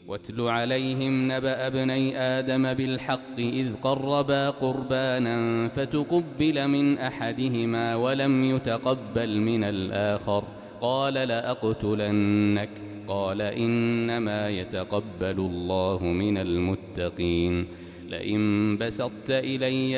واتل عليهم نبأ ابني آدم بالحق إذ قربا قربانا فتقبل من أحدهما ولم يتقبل من الآخر قال لأقتلنك قال إنما يتقبل الله من المتقين لئن بسطت إلي